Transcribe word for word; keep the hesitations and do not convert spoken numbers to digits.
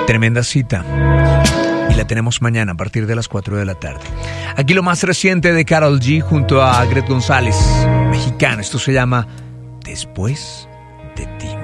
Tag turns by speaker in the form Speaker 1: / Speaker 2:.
Speaker 1: Tremenda cita. Y la tenemos mañana a partir de las cuatro de la tarde. Aquí lo más reciente de Karol G junto a Gret González, mexicano. Esto se llama Después de ti.